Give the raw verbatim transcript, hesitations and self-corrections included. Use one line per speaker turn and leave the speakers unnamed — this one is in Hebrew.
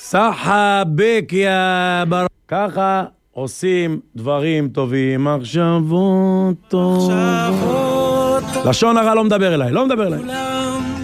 סחבק יא בר... ככה עושים דברים טובים, מחשבות טובות. לשון הרע לא מדבר אליי, לא מדבר אליי.